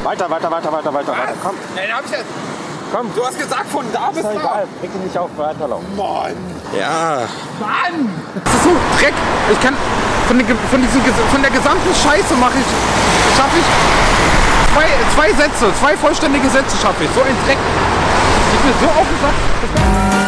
Weiter. Komm. Nein, hab ich jetzt. Komm. Du hast gesagt, von da bis Ist doch da. egal. Reg dich nicht auf, weiterlaufen. Mann. Ja. Mann. Das ist so Dreck. Ich kann von der gesamten Scheiße schaffe ich zwei vollständige Sätze schaffe ich. So ein Dreck. Ich bin so auf den Sack.